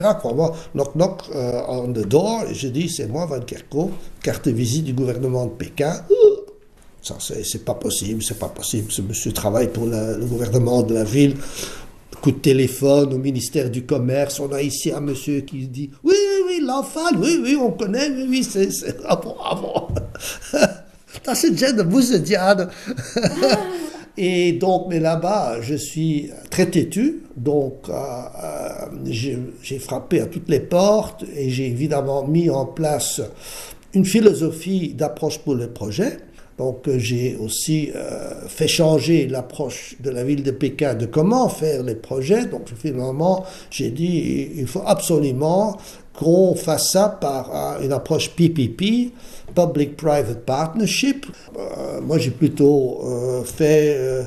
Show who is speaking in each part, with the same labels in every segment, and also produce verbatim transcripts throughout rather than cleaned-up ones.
Speaker 1: Quoi, moi, knock knock euh, on the door, et je dis c'est moi Van Kerkhove, carte de visite du gouvernement de Pékin. Ça c'est pas possible, c'est pas possible. Ce monsieur travaille pour la, le gouvernement de la ville. Coup de téléphone au ministère du Commerce, on a ici un monsieur qui dit oui oui oui l'enfant, oui oui on connaît, oui oui c'est c'est ah bon ah bon. Das sind de vous Diane. Et donc, mais là-bas, je suis très têtu, donc euh, euh, j'ai frappé à toutes les portes et j'ai évidemment mis en place une philosophie d'approche pour le projet. Donc j'ai aussi euh, fait changer l'approche de la ville de Pékin de comment faire les projets. Donc finalement, j'ai dit il faut absolument qu'on fasse ça par euh, une approche P P P, Public-Private Partnership. Euh, moi j'ai plutôt euh, fait euh,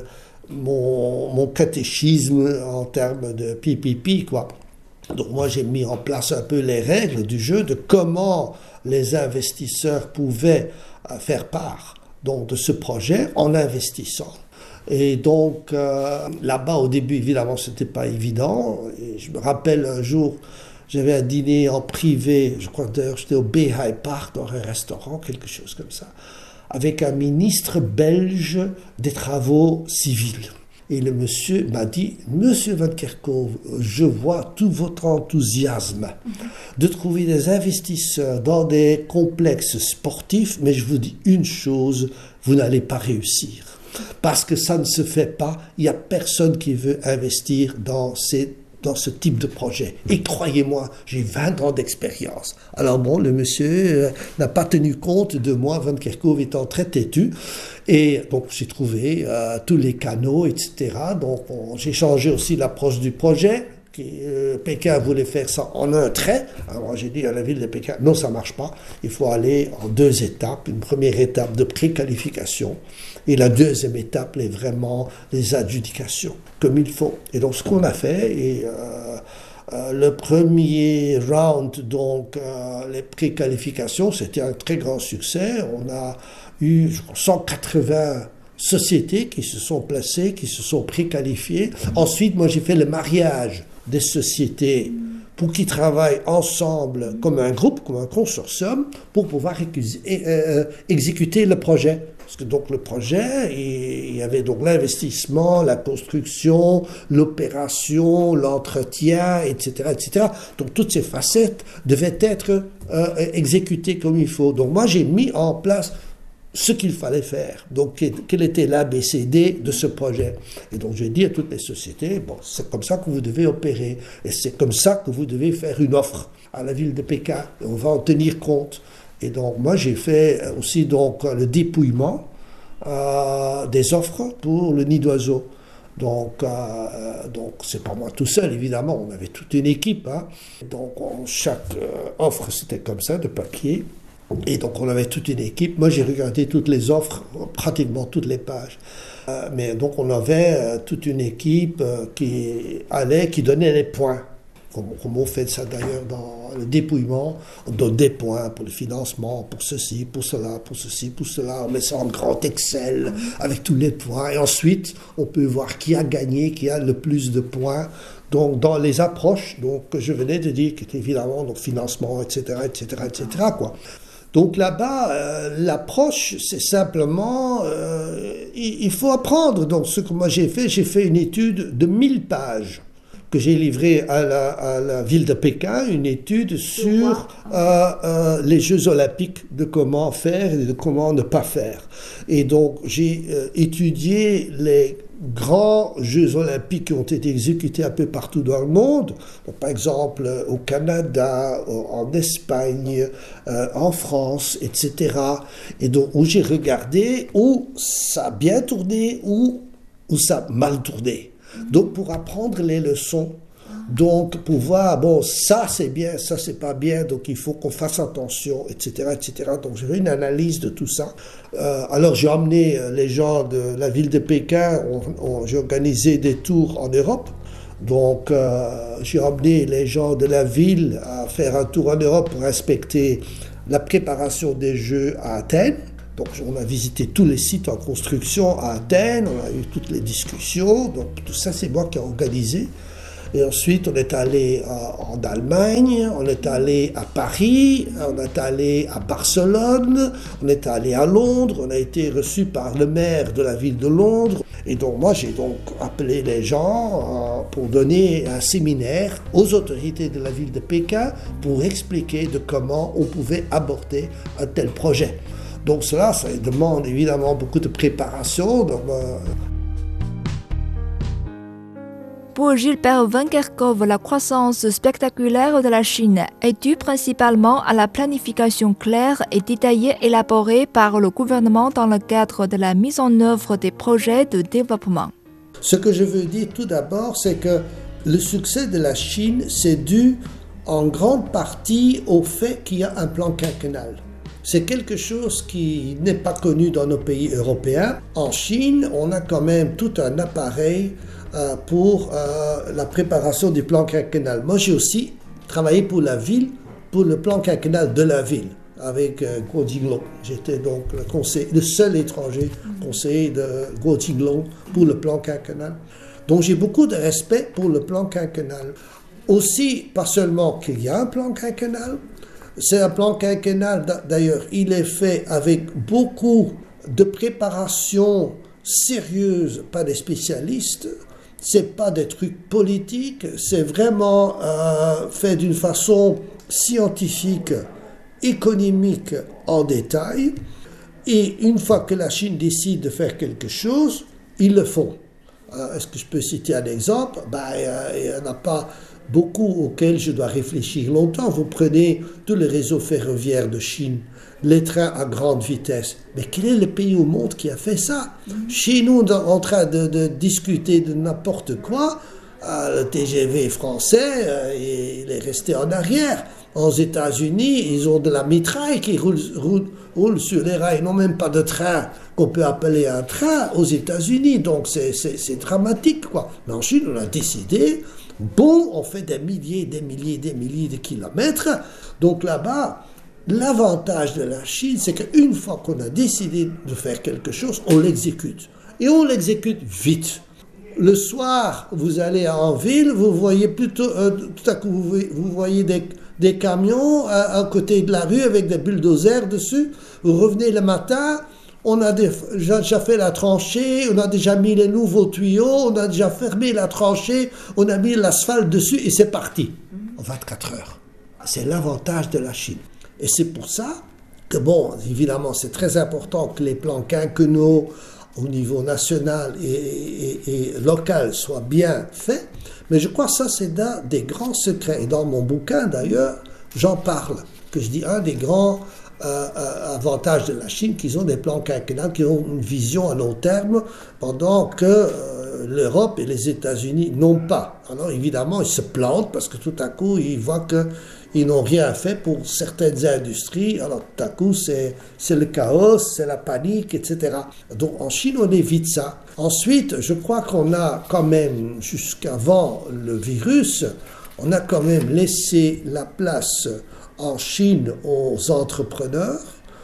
Speaker 1: mon, mon catéchisme en termes de P P P, quoi. Donc moi j'ai mis en place un peu les règles du jeu de comment les investisseurs pouvaient euh, faire part donc, de ce projet en investissant. Et donc, euh, là-bas, au début, évidemment, ce n'était pas évident. Et je me rappelle un jour, j'avais un dîner en privé, je crois d'ailleurs, j'étais au Beehive Park, dans un restaurant, quelque chose comme ça, avec un ministre belge des travaux civils. Et le monsieur m'a dit, Monsieur Van Kerkhove, je vois tout votre enthousiasme de trouver des investisseurs dans des complexes sportifs, mais je vous dis une chose, vous n'allez pas réussir. Parce que ça ne se fait pas, il n'y a personne qui veut investir dans ces dans ce type de projet. Et croyez-moi, j'ai vingt ans d'expérience. Alors bon, le monsieur euh, n'a pas tenu compte de moi, Van Kerkhove étant très têtu. Et donc j'ai trouvé euh, tous les canaux, et cetera. Donc j'ai changé aussi l'approche du projet. Qui, euh, Pékin voulait faire ça en un trait. Alors j'ai dit à la ville de Pékin, non, ça ne marche pas. Il faut aller en deux étapes. Une première étape de préqualification. Et la deuxième étape est vraiment les adjudications, comme il faut. Et donc ce qu'on a fait, et euh, euh, le premier round, donc euh, les préqualifications, c'était un très grand succès. On a eu je crois, cent quatre-vingts sociétés qui se sont placées, qui se sont préqualifiées. Ensuite, moi j'ai fait le mariage des sociétés pour qu'ils travaillent ensemble comme un groupe, comme un consortium, pour pouvoir exécuter le projet. Parce que donc le projet, il y avait donc l'investissement, la construction, l'opération, l'entretien, et cetera, et cetera. Donc toutes ces facettes devaient être euh, exécutées comme il faut. Donc moi j'ai mis en place ce qu'il fallait faire. Donc quel était l'A B C D de ce projet. Et donc j'ai dit à toutes les sociétés, bon, c'est comme ça que vous devez opérer. Et c'est comme ça que vous devez faire une offre à la ville de Pékin. On va en tenir compte. Et donc, moi, j'ai fait aussi donc, le dépouillement euh, des offres pour le nid d'oiseau. Donc, euh, donc c'est pas moi tout seul, évidemment. On avait toute une équipe. Hein. Donc, on, chaque euh, offre, c'était comme ça, de papier. Et donc, on avait toute une équipe. Moi, j'ai regardé toutes les offres, pratiquement toutes les pages. Euh, mais donc, on avait euh, toute une équipe euh, qui allait, qui donnait les points. Comme on fait ça d'ailleurs dans le dépouillement, on donne des points pour le financement, pour ceci, pour cela, pour ceci, pour cela, on met ça en grand Excel avec tous les points. Et ensuite, on peut voir qui a gagné, qui a le plus de points. Donc, dans les approches donc, que je venais de dire, qui étaient évidemment donc, financement, et cetera, et cetera, et cetera, quoi. Donc là-bas, euh, l'approche, c'est simplement, euh, il, il faut apprendre. Donc, ce que moi j'ai fait, j'ai fait une étude de mille pages. Que j'ai livré à la, à la ville de Pékin, une étude sur euh, euh, les Jeux Olympiques, de comment faire et de comment ne pas faire. Et donc, j'ai euh, étudié les grands Jeux Olympiques qui ont été exécutés un peu partout dans le monde, donc, par exemple au Canada, en Espagne, euh, en France, et cetera. Et donc, où j'ai regardé où ça a bien tourné, où, où ça a mal tourné. Donc, pour apprendre les leçons, donc pour voir, bon, ça c'est bien, ça c'est pas bien, donc il faut qu'on fasse attention, et cetera, et cetera. Donc, j'ai fait une analyse de tout ça. Euh, alors, j'ai emmené les gens de la ville de Pékin, on, on, j'ai organisé des tours en Europe. Donc, euh, j'ai emmené les gens de la ville à faire un tour en Europe pour inspecter la préparation des Jeux à Athènes. Donc, on a visité tous les sites en construction à Athènes, on a eu toutes les discussions, donc tout ça, c'est moi qui ai organisé. Et ensuite, on est allé en Allemagne, on est allé à Paris, on est allé à Barcelone, on est allé à Londres, on a été reçu par le maire de la ville de Londres. Et donc moi, j'ai donc appelé les gens pour donner un séminaire aux autorités de la ville de Pékin pour expliquer de comment on pouvait aborder un tel projet. Donc cela, ça demande évidemment beaucoup de préparation. Donc, euh,
Speaker 2: Pour Gilbert Van Kerkhove, la croissance spectaculaire de la Chine est due principalement à la planification claire et détaillée élaborée par le gouvernement dans le cadre de la mise en œuvre des projets de développement.
Speaker 1: Ce que je veux dire tout d'abord, c'est que le succès de la Chine, c'est dû en grande partie au fait qu'il y a un plan quinquennal. C'est quelque chose qui n'est pas connu dans nos pays européens. En Chine, on a quand même tout un appareil euh, pour euh, la préparation du plan quinquennal. Moi, j'ai aussi travaillé pour la ville, pour le plan quinquennal de la ville, avec euh, Guo Jinglong. J'étais donc le, conseil, le seul étranger conseiller de Guo Jinglong pour le plan quinquennal. Donc j'ai beaucoup de respect pour le plan quinquennal. Aussi, pas seulement qu'il y a un plan quinquennal, c'est un plan quinquennal, d'ailleurs, il est fait avec beaucoup de préparation sérieuse par des spécialistes. C'est pas des trucs politiques, c'est vraiment euh, fait d'une façon scientifique, économique en détail. Et une fois que la Chine décide de faire quelque chose, ils le font. Euh, est-ce que je peux citer un exemple? Ben, euh, il n'y en a pas beaucoup auxquels je dois réfléchir longtemps. Vous prenez tous les réseaux ferroviaires de Chine, les trains à grande vitesse. Mais quel est le pays au monde qui a fait ça? Chez nous, en train de, de discuter de n'importe quoi, euh, le T G V français, euh, il est resté en arrière. Aux États-Unis, ils ont de la mitraille qui roule, roule, roule sur les rails. Ils n'ont même pas de train qu'on peut appeler un train aux États-Unis. Donc c'est, c'est, c'est dramatique, quoi. Mais en Chine, on a décidé, bon, on fait des milliers, des milliers, des milliers de kilomètres. Donc là-bas, l'avantage de la Chine, c'est qu'une fois qu'on a décidé de faire quelque chose, on l'exécute. Et on l'exécute vite. Le soir, vous allez en ville, vous voyez plutôt, euh, tout à coup, vous, vous voyez des, des camions à, à côté de la rue avec des bulldozers dessus. Vous revenez le matin, on a déjà fait la tranchée, on a déjà mis les nouveaux tuyaux, on a déjà fermé la tranchée, on a mis l'asphalte dessus et c'est parti en vingt-quatre heures. C'est l'avantage de la Chine. Et c'est pour ça que, bon, évidemment, c'est très important que les plans quinquennaux au niveau national et, et, et local soit bien fait, mais je crois que ça c'est un des grands secrets. Et dans mon bouquin d'ailleurs, j'en parle, que je dis un des grands euh, euh, avantages de la Chine, qu'ils ont des plans quinquennaux, qui ont une vision à long terme, pendant que euh, l'Europe et les États-Unis n'ont pas. Alors évidemment, ils se plantent parce que tout à coup, ils voient que ils n'ont rien fait pour certaines industries, alors tout à coup c'est, c'est le chaos, c'est la panique, et cetera. Donc en Chine on évite ça. Ensuite, je crois qu'on a quand même, jusqu'avant le virus, on a quand même laissé la place en Chine aux entrepreneurs.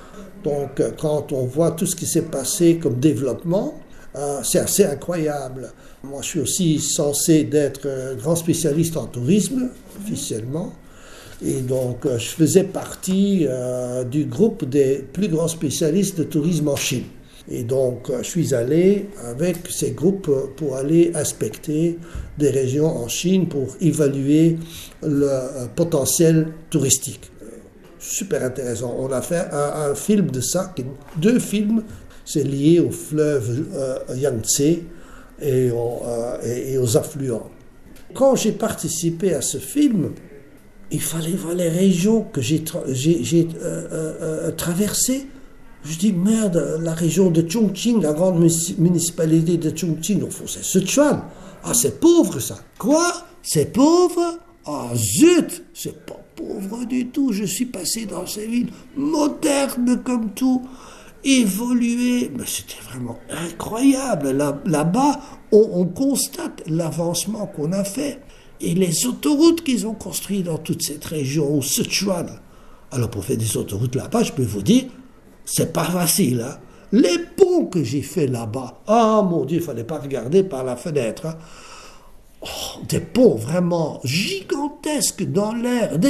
Speaker 1: Donc quand on voit tout ce qui s'est passé comme développement, euh, c'est assez incroyable. Moi je suis aussi censé d'être grand spécialiste en tourisme, officiellement. Et donc, je faisais partie euh, du groupe des plus grands spécialistes de tourisme en Chine. Et donc, je suis allé avec ces groupes pour aller inspecter des régions en Chine pour évaluer le euh, potentiel touristique. Super intéressant. On a fait un, un film de ça, deux films, c'est lié au fleuve euh, Yangtze et, au, euh, et, et aux affluents. Quand j'ai participé à ce film, il fallait voir les régions que j'ai, tra- j'ai, j'ai euh, euh, traversées. Je dis, merde, la région de Chongqing, la grande municipalité de Chongqing, au fond, c'est Sichuan. Ah, c'est pauvre, ça. Quoi? C'est pauvre? Ah, zut! C'est pas pauvre du tout. Je suis passé dans ces villes modernes comme tout, évoluées. Mais c'était vraiment incroyable. Là, là-bas, on, on constate l'avancement qu'on a fait. Et les autoroutes qu'ils ont construites dans toute cette région, au Sichuan. Alors pour faire des autoroutes là-bas, je peux vous dire, c'est pas facile. Hein? Les ponts que j'ai fait là-bas, ah mon Dieu, il fallait pas regarder par la fenêtre. Hein? oh, des ponts vraiment gigantesques dans l'air,